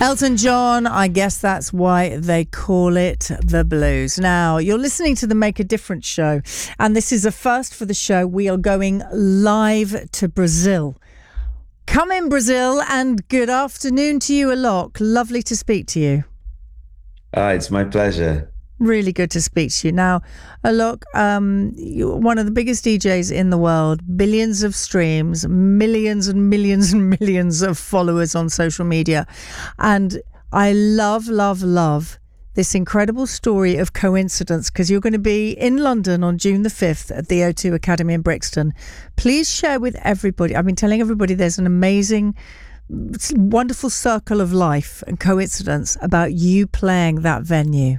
Elton John, I guess that's why they call it the blues. Now, you're listening to the Make a Difference show, and this is a first for the show. We are going live to Brazil. Come in, Brazil, and good afternoon to you, Alok. Lovely to speak to you. It's my pleasure. Really good to speak to you. Now, Alok, you're one of the biggest DJs in the world, billions of streams, millions and millions and millions of followers on social media. And I love this incredible story of coincidence, because you're going to be in London on June the 5th at the O2 Academy in Brixton. Please share with everybody. I've been telling everybody there's an amazing, wonderful circle of life and coincidence about you playing that venue.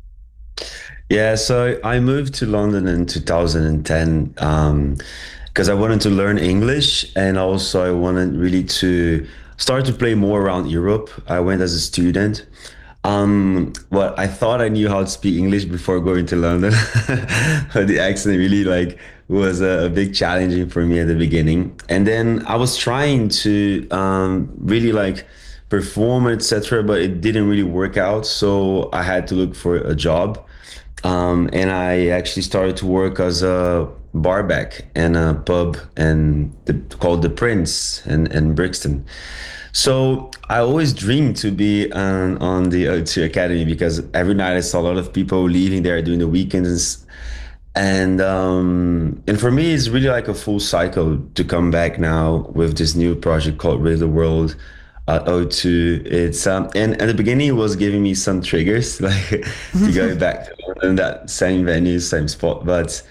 Yeah, so I moved to London in 2010 because I wanted to learn English, and also I wanted really to start to play more around Europe. I went as a student. Well, I thought I knew how to speak English before going to London, but the accent really was a big challenging for me at the beginning. And then I was trying to really perform, etc., but it didn't really work out. So I had to look for a job. And I actually started to work as a barback in a pub called The Prince in Brixton. So I always dreamed to be on the O2 Academy, because every night I saw a lot of people leaving there during the weekends. And for me, it's really like a full cycle to come back now with this new project called Rave the World. O2. It's and at the beginning it was giving me some triggers to go back to that same venue, same spot, but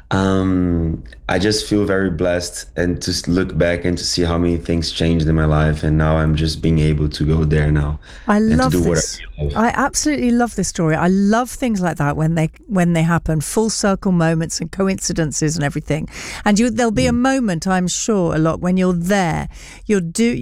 I just feel very blessed, and to look back and to see how many things changed in my life, and now I'm just being able to go there now. I love this. I absolutely love this story. I love things like that when they happen, full circle moments and coincidences and everything. And there'll be a moment, I'm sure, a lot when you're there. You're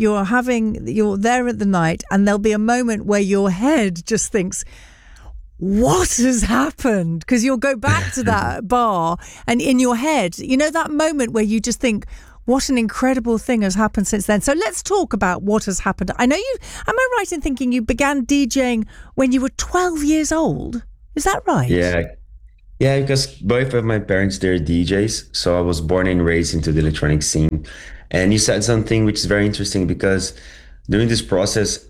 there at the night, and there'll be a moment where your head just thinks, what has happened? Because you'll go back to that bar, and in your head, that moment where you just think, what an incredible thing has happened since then. So let's talk about what has happened. I know am I right in thinking you began DJing when you were 12 years old? Is that right? Yeah, because both of my parents, they're DJs. So I was born and raised into the electronic scene. And you said something which is very interesting, because during this process,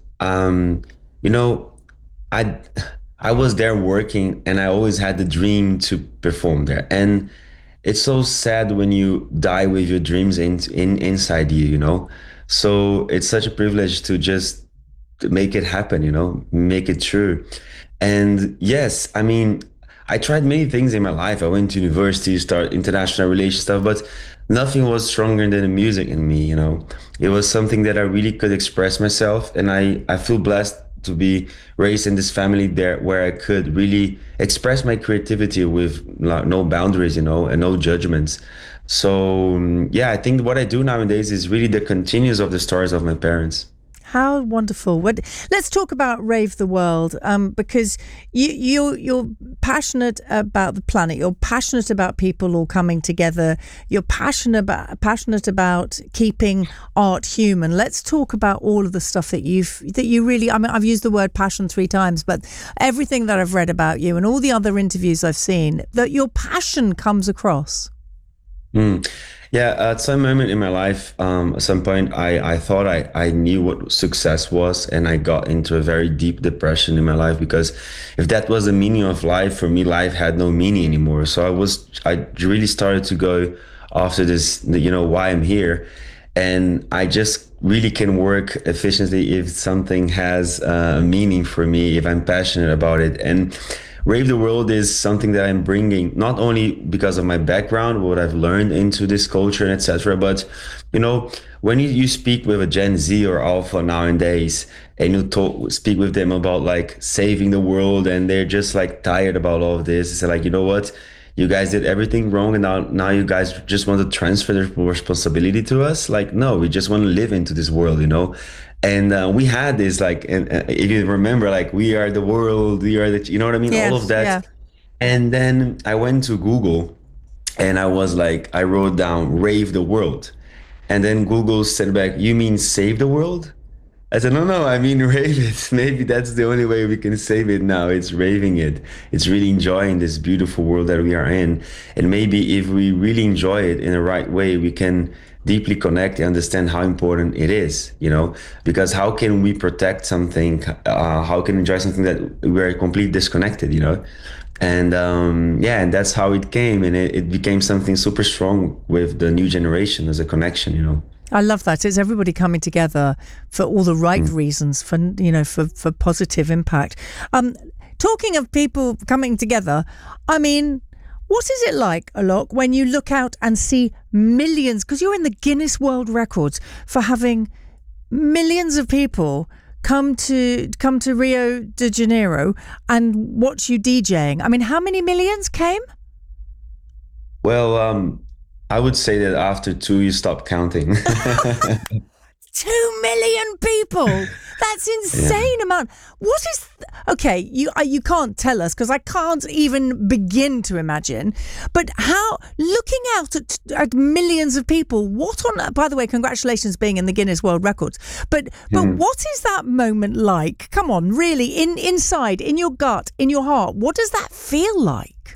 I was there working, and I always had the dream to perform there. And it's so sad when you die with your dreams inside you, So it's such a privilege to just make it happen, make it true. And yes, I mean, I tried many things in my life. I went to university, start international relations stuff, but nothing was stronger than the music in me, It was something that I really could express myself, and I feel blessed to be raised in this family there where I could really express my creativity with no boundaries, and no judgments. So I think what I do nowadays is really the continuous of the stories of my parents. How wonderful. Let's talk about Rave the World, because you're passionate about the planet. You're passionate about people all coming together. You're passionate about keeping art human. Let's talk about all of the stuff that you really, I've used the word passion 3 times, but everything that I've read about you and all the other interviews I've seen, that your passion comes across. Yeah, at some moment in my life, at some point, I thought I knew what success was, and I got into a very deep depression in my life, because if that was the meaning of life, for me, life had no meaning anymore. So I really started to go after this, why I'm here. And I just really can work efficiently if something has a meaning for me, if I'm passionate about it. And Rave the World is something that I'm bringing, not only because of my background, what I've learned into this culture, and etc., but when you speak with a Gen Z or Alpha nowadays, and you speak with them about saving the world, and they're just tired about all of this, it's you know what, you guys did everything wrong, and now you guys just want to transfer the responsibility to us. No, we just want to live into this world, And we had this if you remember, we are the world, we are the, what I mean? Yes, all of that. yeah. And then I went to Google, and I wrote down Rave the World. And then Google said back, you mean save the world? I said, no, no, I mean, rave it. Maybe that's the only way we can save it now. It's raving it. It's really enjoying this beautiful world that we are in. And maybe if we really enjoy it in the right way, we can deeply connect and understand how important it is, you know? Because how can we protect something? How can we enjoy something that we're completely disconnected, you know? And yeah, and that's how it came. And it became something super strong with the new generation as a connection, you know? I love that. It's everybody coming together for all the right Mm. reasons, for for positive impact. Talking of people coming together, I mean, what is it like, Alok, when you look out and see millions? Because you're in the Guinness World Records for having millions of people come to Rio de Janeiro and watch you DJing. I mean, how many millions came? Well, I would say that after two, you stop counting. 2 million people. That's Yeah. insane amount. What is okay? You can't tell us because I can't even begin to imagine. But how looking out at millions of people? What on? By the way, congratulations being in the Guinness World Records. But Mhm. what is that moment like? Come on, really, inside, in your gut, in your heart. What does that feel like?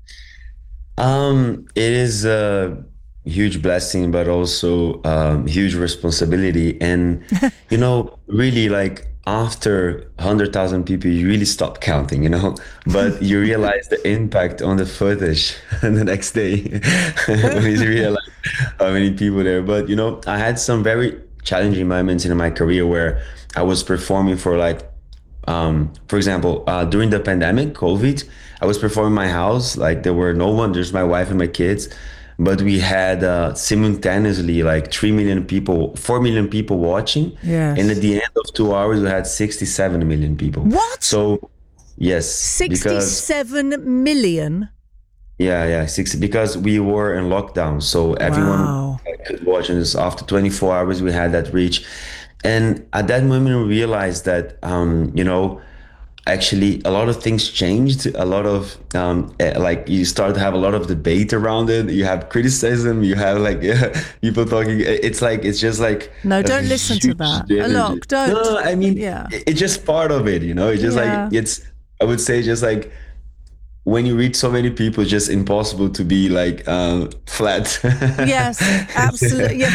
It is a huge blessing, but also huge responsibility. And you know, really, like after 100,000 people, you really stop counting, you know. But you realize the impact on the footage the next day when you realize how many people there. But you know, I had some very challenging moments in my career where I was performing for like for example, during the pandemic, COVID, I was performing in my house. Like there were no one, just my wife and my kids. But we had simultaneously like 3 million people, 4 million people watching. And at Yes. the end of 2 hours, we had 67 million people. What? So, yes, because 67 million. yeah, yeah, 60 because we were in lockdown, so everyone Wow. could watch, and after 24 hours we had that reach. And at that moment we realized that you know, actually a lot of things changed. A lot of like you start to have a lot of debate around it. You have criticism, you have like people talking. It's like it's just like No, a don't listen to huge that. energy. Look, No, don't. no, I mean Yeah. it's just part of it, you know. It's just like Yeah. it's, I would say, just like when you reach so many people, it's just impossible to be like flat. Yes, absolutely. Yeah,